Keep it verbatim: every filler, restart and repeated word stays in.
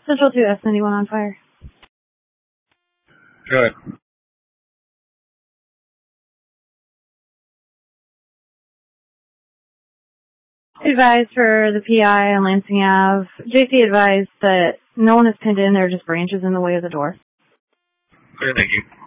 Central two, S ninety-one on fire. Go ahead. Advised for the P I on Lansing Avenue. J C advised that no one is pinned in, there are just branches in the way of the door. Clear, thank you.